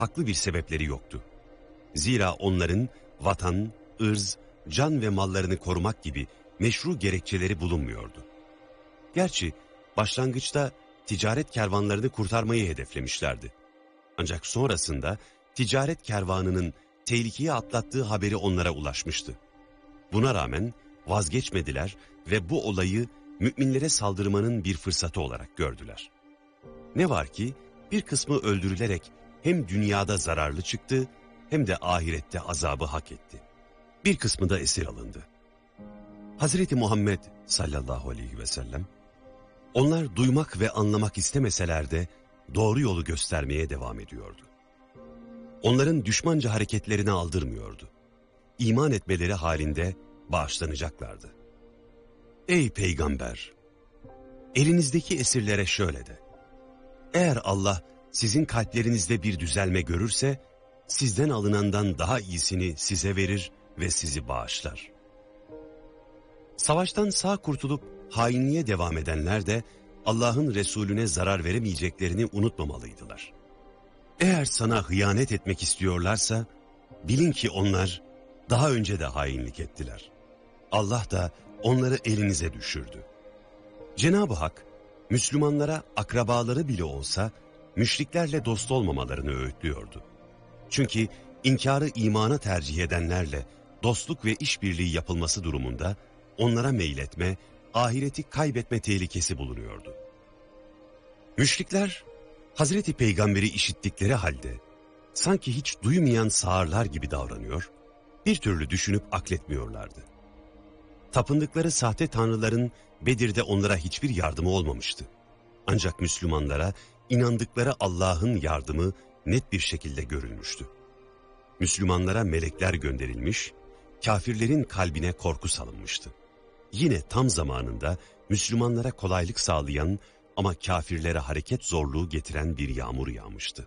haklı bir sebepleri yoktu. Zira onların vatan, ırz, can ve mallarını korumak gibi meşru gerekçeleri bulunmuyordu. Gerçi başlangıçta ticaret kervanlarını kurtarmayı hedeflemişlerdi. Ancak sonrasında ticaret kervanının tehlikeye atlattığı haberi onlara ulaşmıştı. Buna rağmen vazgeçmediler ve bu olayı müminlere saldırmanın bir fırsatı olarak gördüler. Ne var ki bir kısmı öldürülerek hem dünyada zararlı çıktı hem de ahirette azabı hak etti. Bir kısmı da esir alındı. Hazreti Muhammed sallallahu aleyhi ve sellem, onlar duymak ve anlamak istemeseler de doğru yolu göstermeye devam ediyordu. Onların düşmanca hareketlerini aldırmıyordu. İman etmeleri halinde bağışlanacaklardı. Ey peygamber! Elinizdeki esirlere şöyle de: eğer Allah sizin kalplerinizde bir düzelme görürse, sizden alınandan daha iyisini size verir ve sizi bağışlar. Savaştan sağ kurtulup hainliğe devam edenler de Allah'ın Resulüne zarar veremeyeceklerini unutmamalıydılar. Eğer sana hıyanet etmek istiyorlarsa, bilin ki onlar daha önce de hainlik ettiler. Allah da onları elinize düşürdü. Cenab-ı Hak, Müslümanlara akrabaları bile olsa müşriklerle dost olmamalarını öğütlüyordu. Çünkü inkarı imana tercih edenlerle dostluk ve işbirliği yapılması durumunda onlara meyletme, ahireti kaybetme tehlikesi bulunuyordu. Müşrikler, Hazreti Peygamber'i işittikleri halde sanki hiç duymayan sağırlar gibi davranıyor, bir türlü düşünüp akletmiyorlardı. Tapındıkları sahte tanrıların Bedir'de onlara hiçbir yardımı olmamıştı. Ancak Müslümanlara inandıkları Allah'ın yardımı net bir şekilde görülmüştü. Müslümanlara melekler gönderilmiş, kafirlerin kalbine korku salınmıştı. Yine tam zamanında Müslümanlara kolaylık sağlayan ama kafirlere hareket zorluğu getiren bir yağmur yağmıştı.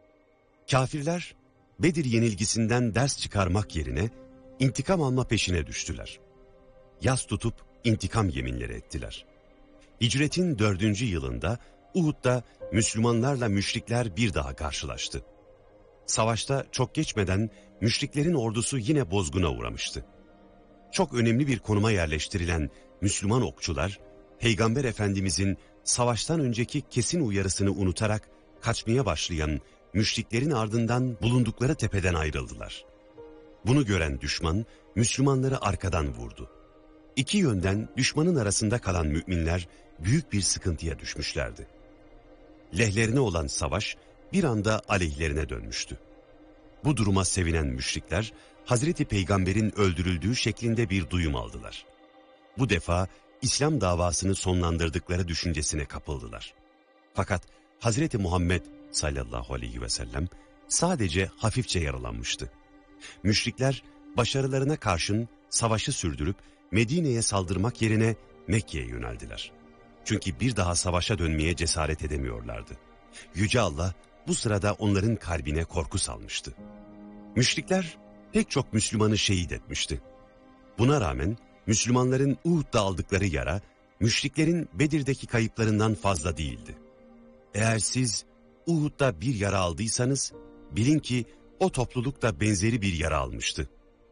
Kafirler Bedir yenilgisinden ders çıkarmak yerine intikam alma peşine düştüler. Yas tutup intikam yeminleri ettiler. Hicretin 4. yılında Uhud'da Müslümanlarla müşrikler bir daha karşılaştı. Savaşta çok geçmeden müşriklerin ordusu yine bozguna uğramıştı. Çok önemli bir konuma yerleştirilen Müslüman okçular, Peygamber Efendimizin savaştan önceki kesin uyarısını unutarak kaçmaya başlayan müşriklerin ardından bulundukları tepeden ayrıldılar. Bunu gören düşman, Müslümanları arkadan vurdu. İki yönden düşmanın arasında kalan müminler büyük bir sıkıntıya düşmüşlerdi. Lehlerine olan savaş bir anda aleyhlerine dönmüştü. Bu duruma sevinen müşrikler, Hazreti Peygamber'in öldürüldüğü şeklinde bir duyum aldılar. Bu defa İslam davasını sonlandırdıkları düşüncesine kapıldılar. Fakat Hazreti Muhammed sallallahu aleyhi ve sellem sadece hafifçe yaralanmıştı. Müşrikler başarılarına karşın savaşı sürdürüp Medine'ye saldırmak yerine Mekke'ye yöneldiler. Çünkü bir daha savaşa dönmeye cesaret edemiyorlardı. Yüce Allah bu sırada onların kalbine korku salmıştı. Müşrikler pek çok Müslümanı şehit etmişti. Buna rağmen Müslümanların Uhud'da aldıkları yara, müşriklerin Bedir'deki kayıplarından fazla değildi. Eğer siz Uhud'da bir yara aldıysanız, bilin ki o topluluk da benzeri bir yara almıştı.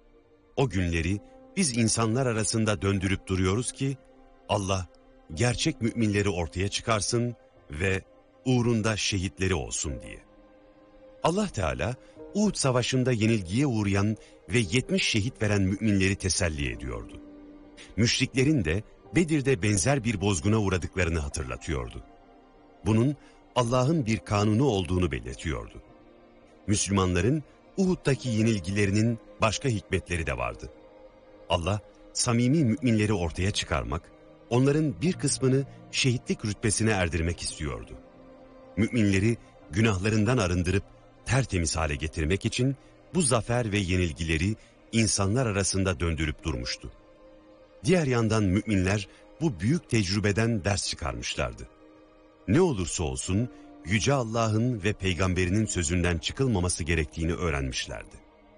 O günleri biz insanlar arasında döndürüp duruyoruz ki, Allah gerçek müminleri ortaya çıkarsın ve uğrunda şehitleri olsun diye. Allah Teala Uhud Savaşı'nda yenilgiye uğrayan ve 70 şehit veren müminleri teselli ediyordu. Müşriklerin de Bedir'de benzer bir bozguna uğradıklarını hatırlatıyordu. Bunun Allah'ın bir kanunu olduğunu belirtiyordu. Müslümanların Uhud'daki yenilgilerinin başka hikmetleri de vardı. Allah samimi müminleri ortaya çıkarmak, onların bir kısmını şehitlik rütbesine erdirmek istiyordu. Müminleri günahlarından arındırıp tertemiz hale getirmek için bu zafer ve yenilgileri insanlar arasında döndürüp durmuştu. Diğer yandan müminler bu büyük tecrübeden ders çıkarmışlardı. Ne olursa olsun Yüce Allah'ın ve Peygamberinin sözünden çıkılmaması gerektiğini öğrenmişlerdi.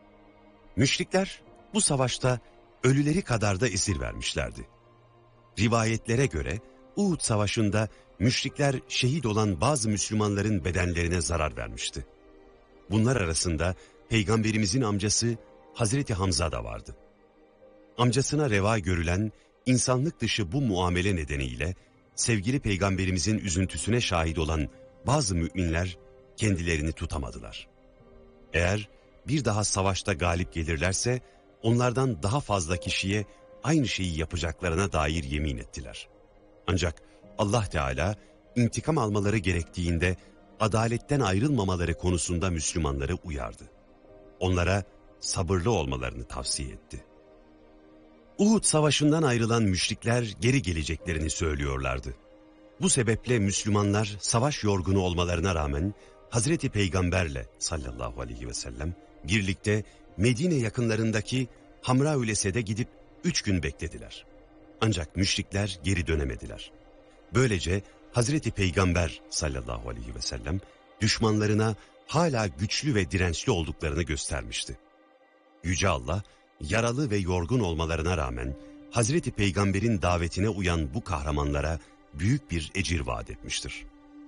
Müşrikler bu savaşta ölüleri kadar da esir vermişlerdi. Rivayetlere göre Uhud Savaşı'nda müşrikler şehit olan bazı Müslümanların bedenlerine zarar vermişti. Bunlar arasında Peygamberimizin amcası Hazreti Hamza da vardı. Amcasına reva görülen insanlık dışı bu muamele nedeniyle sevgili Peygamberimizin üzüntüsüne şahit olan bazı müminler kendilerini tutamadılar. Eğer bir daha savaşta galip gelirlerse onlardan daha fazla kişiye aynı şeyi yapacaklarına dair yemin ettiler. Ancak Allah Teala intikam almaları gerektiğinde adaletten ayrılmamaları konusunda Müslümanları uyardı. Onlara sabırlı olmalarını tavsiye etti. Uhud Savaşı'ndan ayrılan müşrikler geri geleceklerini söylüyorlardı. Bu sebeple Müslümanlar savaş yorgunu olmalarına rağmen Hazreti Peygamberle sallallahu aleyhi ve sellem birlikte Medine yakınlarındaki Hamraül Esed'e gidip 3 gün beklediler. Ancak müşrikler geri dönemediler. Böylece Hazreti Peygamber sallallahu aleyhi ve sellem düşmanlarına hala güçlü ve dirençli olduklarını göstermişti. Yüce Allah, yaralı ve yorgun olmalarına rağmen Hazreti Peygamber'in davetine uyan bu kahramanlara büyük bir ecir vaat etmiştir.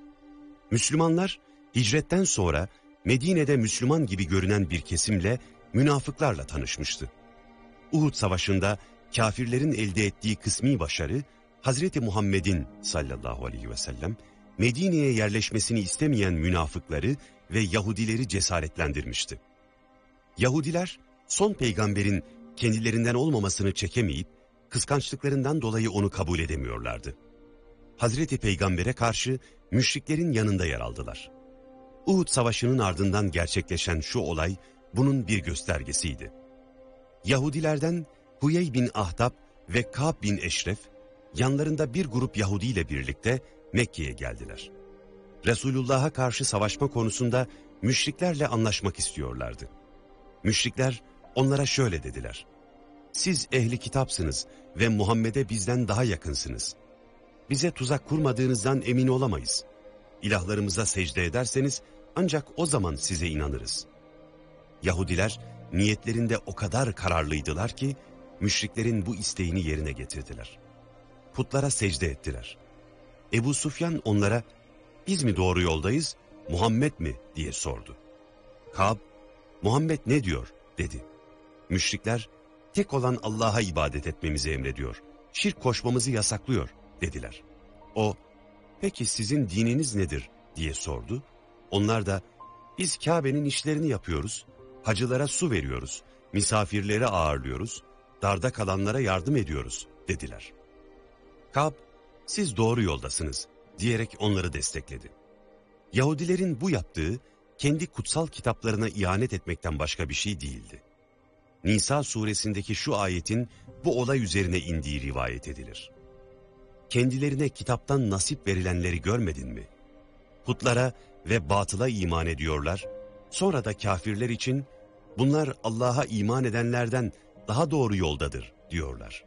Müslümanlar, hicretten sonra Medine'de Müslüman gibi görünen bir kesimle münafıklarla tanışmıştı. Uhud Savaşı'nda kafirlerin elde ettiği kısmi başarı, Hazreti Muhammed'in sallallahu aleyhi ve sellem Medine'ye yerleşmesini istemeyen münafıkları ve Yahudileri cesaretlendirmişti. Yahudiler, son peygamberin kendilerinden olmamasını çekemeyip, kıskançlıklarından dolayı onu kabul edemiyorlardı. Hazreti Peygamber'e karşı müşriklerin yanında yer aldılar. Uhud Savaşı'nın ardından gerçekleşen şu olay bunun bir göstergesiydi. Yahudilerden Huyey bin Ahdab ve Ka'b bin Eşref, yanlarında bir grup Yahudi ile birlikte Mekke'ye geldiler. Resulullah'a karşı savaşma konusunda müşriklerle anlaşmak istiyorlardı. Müşrikler onlara şöyle dediler: "Siz ehli kitapsınız ve Muhammed'e bizden daha yakınsınız. Bize tuzak kurmadığınızdan emin olamayız. İlahlarımıza secde ederseniz ancak o zaman size inanırız." Yahudiler niyetlerinde o kadar kararlıydılar ki müşriklerin bu isteğini yerine getirdiler. Putlara secde ettiler. Ebu Sufyan onlara "Biz mi doğru yoldayız, Muhammed mi?" diye sordu. Ka'b, "Muhammed ne diyor?" dedi. Müşrikler, "Tek olan Allah'a ibadet etmemizi emrediyor, şirk koşmamızı yasaklıyor," dediler. O, "Peki sizin dininiz nedir?" diye sordu. Onlar da, "Biz Kabe'nin işlerini yapıyoruz, hacılara su veriyoruz, misafirleri ağırlıyoruz, darda kalanlara yardım ediyoruz," dediler. Ka'b, "Siz doğru yoldasınız," diyerek onları destekledi. Yahudilerin bu yaptığı, kendi kutsal kitaplarına ihanet etmekten başka bir şey değildi. Nisa suresindeki şu ayetin bu olay üzerine indiği rivayet edilir. "Kendilerine kitaptan nasip verilenleri görmedin mi? Putlara ve batıla iman ediyorlar, sonra da kafirler için bunlar Allah'a iman edenlerden daha doğru yoldadır diyorlar."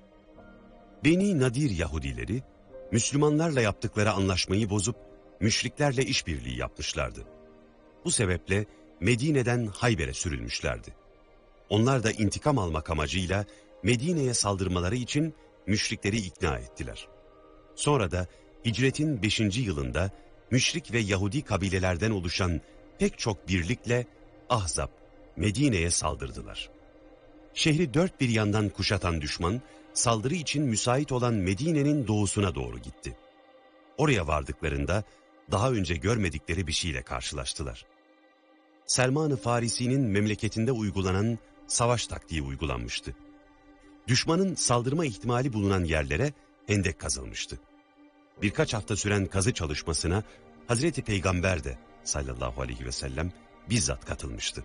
Beni Nadir Yahudileri, Müslümanlarla yaptıkları anlaşmayı bozup müşriklerle işbirliği yapmışlardı. Bu sebeple Medine'den Hayber'e sürülmüşlerdi. Onlar da intikam almak amacıyla Medine'ye saldırmaları için müşrikleri ikna ettiler. Sonra da hicretin 5. yılında müşrik ve Yahudi kabilelerden oluşan pek çok birlikle Ahzab, Medine'ye saldırdılar. Şehri dört bir yandan kuşatan düşman, saldırı için müsait olan Medine'nin doğusuna doğru gitti. Oraya vardıklarında daha önce görmedikleri bir şeyle karşılaştılar. Selman-ı Farisi'nin memleketinde uygulanan savaş taktiği uygulanmıştı. Düşmanın saldırma ihtimali bulunan yerlere hendek kazılmıştı. Birkaç hafta süren kazı çalışmasına Hazreti Peygamber de sallallahu aleyhi ve sellem bizzat katılmıştı.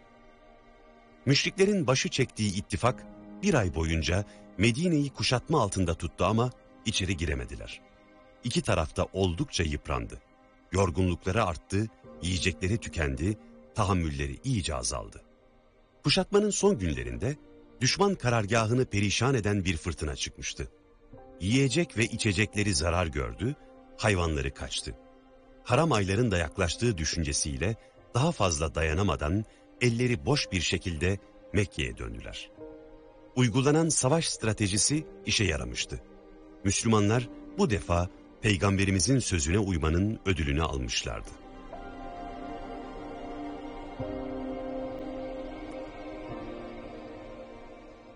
Müşriklerin başı çektiği ittifak bir ay boyunca Medine'yi kuşatma altında tuttu ama içeri giremediler. İki tarafta oldukça yıprandı. Yorgunlukları arttı, yiyecekleri tükendi, tahammülleri iyice azaldı. Kuşatmanın son günlerinde düşman karargahını perişan eden bir fırtına çıkmıştı. Yiyecek ve içecekleri zarar gördü, hayvanları kaçtı. Haram ayların da yaklaştığı düşüncesiyle daha fazla dayanamadan elleri boş bir şekilde Mekke'ye döndüler. Uygulanan savaş stratejisi işe yaramıştı. Müslümanlar bu defa Peygamberimizin sözüne uymanın ödülünü almışlardı.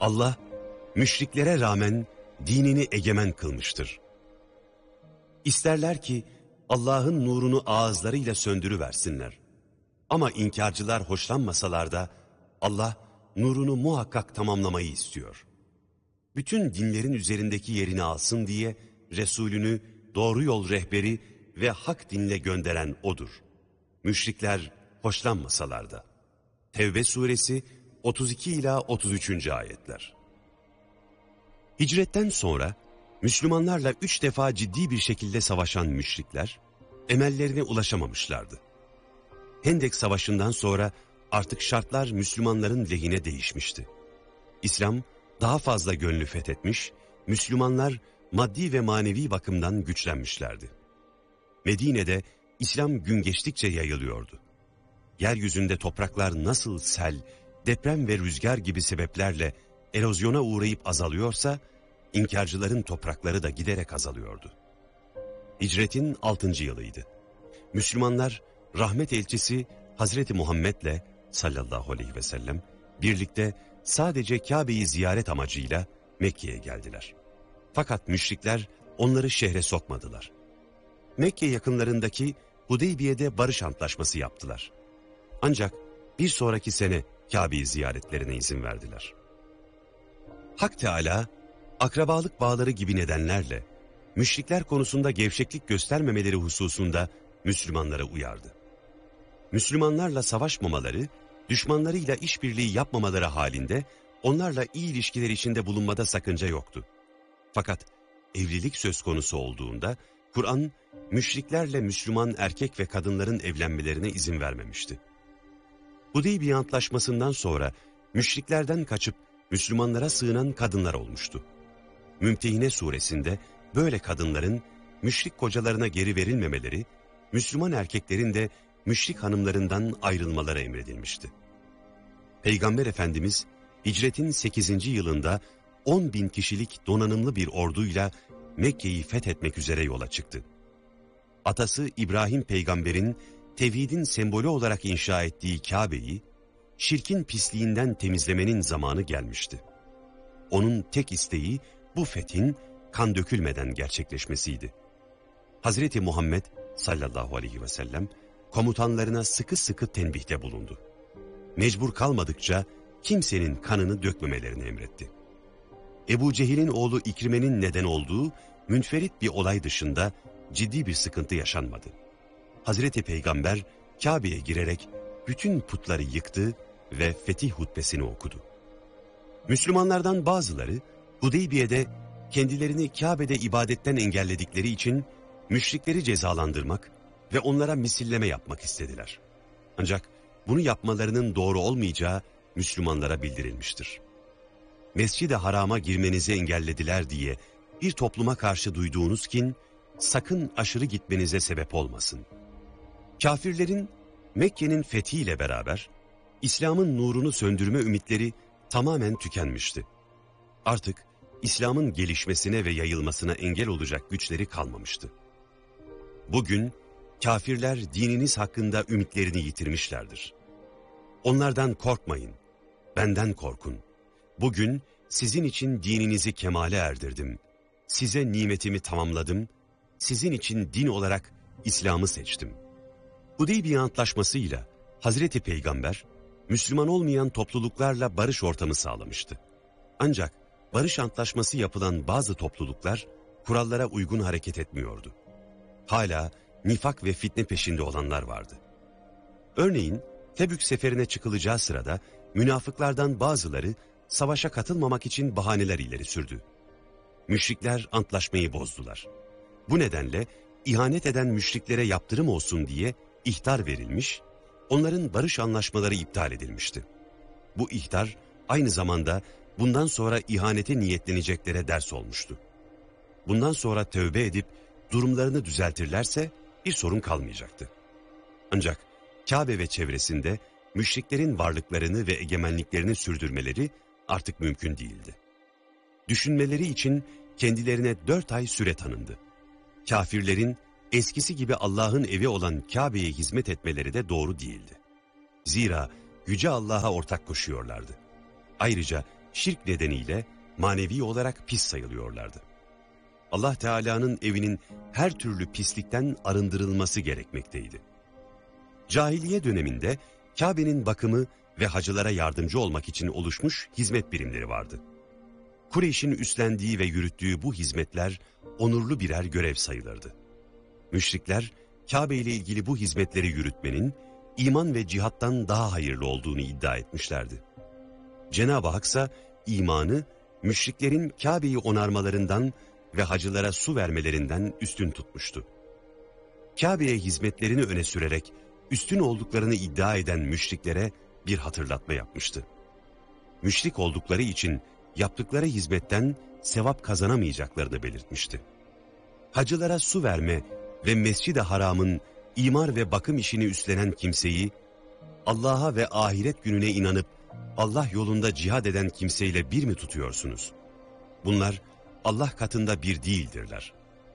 Allah, müşriklere rağmen dinini egemen kılmıştır. İsterler ki Allah'ın nurunu ağızlarıyla söndürüversinler. Ama inkarcılar hoşlanmasalar da Allah nurunu muhakkak tamamlamayı istiyor. Bütün dinlerin üzerindeki yerini alsın diye Resulünü doğru yol rehberi ve hak dinle gönderen O'dur. Müşrikler hoşlanmasalar da. Tevbe suresi 32 ila 33. ayetler. Hicretten sonra Müslümanlarla 3 defa ciddi bir şekilde savaşan müşrikler emellerine ulaşamamışlardı. Hendek Savaşı'ndan sonra artık şartlar Müslümanların lehine değişmişti. İslam daha fazla gönlü fethetmiş, Müslümanlar maddi ve manevi bakımdan güçlenmişlerdi. Medine'de İslam gün geçtikçe yayılıyordu. Yeryüzünde topraklar nasıl sel, deprem ve rüzgar gibi sebeplerle erozyona uğrayıp azalıyorsa, inkarcıların toprakları da giderek azalıyordu. Hicretin 6. yılıydı. Müslümanlar rahmet elçisi Hazreti Muhammed'le sallallahu aleyhi ve sellem birlikte sadece Kabe'yi ziyaret amacıyla Mekke'ye geldiler. Fakat müşrikler onları şehre sokmadılar. Mekke yakınlarındaki Hudeybiye'de barış antlaşması yaptılar. Ancak bir sonraki sene Kabe'yi ziyaretlerine izin verdiler. Hak Teâlâ, akrabalık bağları gibi nedenlerle müşrikler konusunda gevşeklik göstermemeleri hususunda Müslümanlara uyardı. Müslümanlarla savaşmamaları, düşmanlarıyla işbirliği yapmamaları halinde onlarla iyi ilişkiler içinde bulunmada sakınca yoktu. Fakat evlilik söz konusu olduğunda Kur'an, müşriklerle Müslüman erkek ve kadınların evlenmelerine izin vermemişti. Hudeybiye Antlaşması'ndan sonra müşriklerden kaçıp Müslümanlara sığınan kadınlar olmuştu. Mümtehine suresinde böyle kadınların müşrik kocalarına geri verilmemeleri, Müslüman erkeklerin de müşrik hanımlarından ayrılmaları emredilmişti. Peygamber Efendimiz hicretin 8. yılında 10.000 kişilik donanımlı bir orduyla Mekke'yi fethetmek üzere yola çıktı. Atası İbrahim peygamberin tevhidin sembolü olarak inşa ettiği Kabe'yi şirkin pisliğinden temizlemenin zamanı gelmişti. Onun tek isteği bu fethin kan dökülmeden gerçekleşmesiydi. Hazreti Muhammed sallallahu aleyhi ve sellem komutanlarına sıkı sıkı tenbihte bulundu. Mecbur kalmadıkça kimsenin kanını dökmemelerini emretti. Ebu Cehil'in oğlu İkrime'nin neden olduğu münferit bir olay dışında ciddi bir sıkıntı yaşanmadı. Hazreti Peygamber Kabe'ye girerek bütün putları yıktı ve fetih hutbesini okudu. Müslümanlardan bazıları Hudeybiye'de kendilerini Kabe'de ibadetten engelledikleri için müşrikleri cezalandırmak ve onlara misilleme yapmak istediler. Ancak bunu yapmalarının doğru olmayacağı Müslümanlara bildirilmiştir. Mescid-i Haram'a girmenizi engellediler diye bir topluma karşı duyduğunuz kin sakın aşırı gitmenize sebep olmasın. Kafirlerin Mekke'nin fethiyle beraber İslam'ın nurunu söndürme ümitleri tamamen tükenmişti. Artık İslam'ın gelişmesine ve yayılmasına engel olacak güçleri kalmamıştı. Bugün kafirler dininiz hakkında ümitlerini yitirmişlerdir. Onlardan korkmayın, benden korkun. Bugün sizin için dininizi kemale erdirdim. Size nimetimi tamamladım. Sizin için din olarak İslam'ı seçtim. Hudeybiye Antlaşması'yla Hazreti Peygamber, Müslüman olmayan topluluklarla barış ortamı sağlamıştı. Ancak barış antlaşması yapılan bazı topluluklar kurallara uygun hareket etmiyordu. Hala nifak ve fitne peşinde olanlar vardı. Örneğin Tebük seferine çıkılacağı sırada münafıklardan bazıları savaşa katılmamak için bahaneler ileri sürdü. Müşrikler antlaşmayı bozdular. Bu nedenle ihanet eden müşriklere yaptırım olsun diye ihtar verilmiş, onların barış anlaşmaları iptal edilmişti. Bu ihtar aynı zamanda bundan sonra ihanete niyetleneceklere ders olmuştu. Bundan sonra tövbe edip durumlarını düzeltirlerse bir sorun kalmayacaktı. Ancak Kabe ve çevresinde müşriklerin varlıklarını ve egemenliklerini sürdürmeleri artık mümkün değildi. Düşünmeleri için kendilerine 4 ay süre tanındı. Kafirlerin eskisi gibi Allah'ın evi olan Kabe'ye hizmet etmeleri de doğru değildi. Zira Yüce Allah'a ortak koşuyorlardı. Ayrıca şirk nedeniyle manevi olarak pis sayılıyorlardı. Allah Teala'nın evinin her türlü pislikten arındırılması gerekmekteydi. Cahiliye döneminde Kabe'nin bakımı ve hacılara yardımcı olmak için oluşmuş hizmet birimleri vardı. Kureyş'in üstlendiği ve yürüttüğü bu hizmetler onurlu birer görev sayılırdı. Müşrikler, Kabe ile ilgili bu hizmetleri yürütmenin iman ve cihattan daha hayırlı olduğunu iddia etmişlerdi. Cenab-ı Hak ise imanı müşriklerin Kabe'yi onarmalarından ve hacılara su vermelerinden üstün tutmuştu. Kabe'ye hizmetlerini öne sürerek üstün olduklarını iddia eden müşriklere bir hatırlatma yapmıştı. Müşrik oldukları için yaptıkları hizmetten sevap kazanamayacaklarını belirtmişti. Hacılara su verme ve Mescid-i Haram'ın imar ve bakım işini üstlenen kimseyi, Allah'a ve ahiret gününe inanıp Allah yolunda cihad eden kimseyle bir mi tutuyorsunuz? Bunlar Allah katında bir değildirler.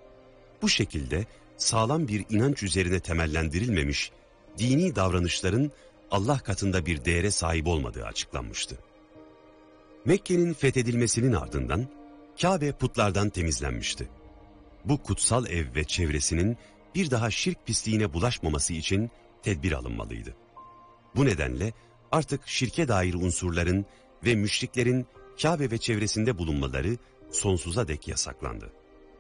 Bu şekilde sağlam bir inanç üzerine temellendirilmemiş dini davranışların Allah katında bir değere sahip olmadığı açıklanmıştı. Mekke'nin fethedilmesinin ardından Kabe putlardan temizlenmişti. Bu kutsal ev ve çevresinin bir daha şirk pisliğine bulaşmaması için tedbir alınmalıydı. Bu nedenle artık şirke dair unsurların ve müşriklerin Kabe ve çevresinde bulunmaları sonsuza dek yasaklandı.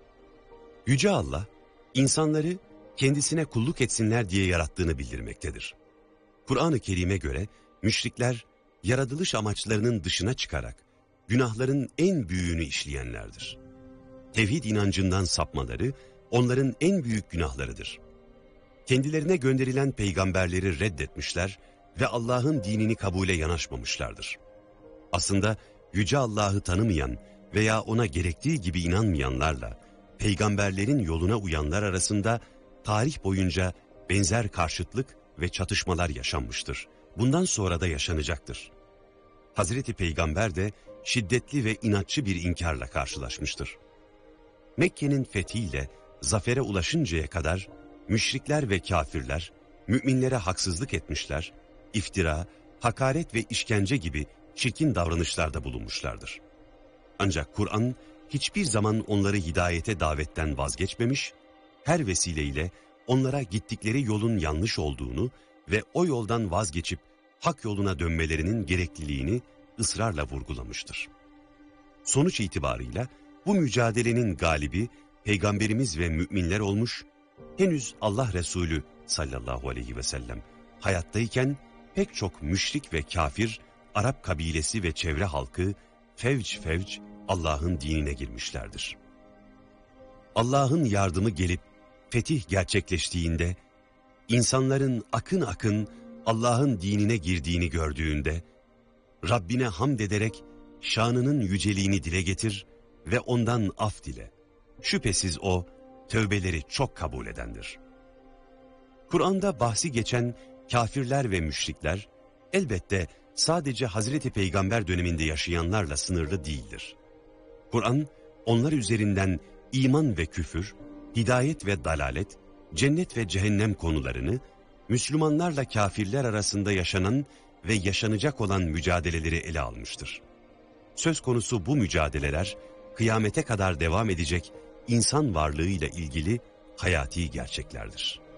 Yüce Allah, insanları kendisine kulluk etsinler diye yarattığını bildirmektedir. Kur'an-ı Kerim'e göre müşrikler, yaratılış amaçlarının dışına çıkarak günahların en büyüğünü işleyenlerdir. Tevhid inancından sapmaları onların en büyük günahlarıdır. Kendilerine gönderilen peygamberleri reddetmişler ve Allah'ın dinini kabule yanaşmamışlardır. Aslında Yüce Allah'ı tanımayan veya ona gerektiği gibi inanmayanlarla peygamberlerin yoluna uyanlar arasında tarih boyunca benzer karşıtlık ve çatışmalar yaşanmıştır. Bundan sonra da yaşanacaktır. Hazreti Peygamber de şiddetli ve inatçı bir inkarla karşılaşmıştır. Mekke'nin fethiyle zafere ulaşıncaya kadar müşrikler ve kafirler müminlere haksızlık etmişler, iftira, hakaret ve işkence gibi çirkin davranışlarda bulunmuşlardır. Ancak Kur'an hiçbir zaman onları hidayete davetten vazgeçmemiş, her vesileyle onlara gittikleri yolun yanlış olduğunu ve o yoldan vazgeçip hak yoluna dönmelerinin gerekliliğini ısrarla vurgulamıştır. Sonuç itibarıyla bu mücadelenin galibi Peygamberimiz ve müminler olmuş, henüz Allah Resulü sallallahu aleyhi ve sellem hayattayken pek çok müşrik ve kafir, Arap kabilesi ve çevre halkı fevç fevç Allah'ın dinine girmişlerdir. Allah'ın yardımı gelip fetih gerçekleştiğinde, insanların akın akın Allah'ın dinine girdiğini gördüğünde, Rabbine hamd ederek şanının yüceliğini dile getir ve ondan af dile. Şüphesiz o, tövbeleri çok kabul edendir. Kur'an'da bahsi geçen kafirler ve müşrikler, elbette sadece Hazreti Peygamber döneminde yaşayanlarla sınırlı değildir. Kur'an, onlar üzerinden iman ve küfür, hidayet ve dalalet, cennet ve cehennem konularını, Müslümanlarla kafirler arasında yaşanan ve yaşanacak olan mücadeleleri ele almıştır. Söz konusu bu mücadeleler, kıyamete kadar devam edecek insan varlığıyla ilgili hayati gerçeklerdir.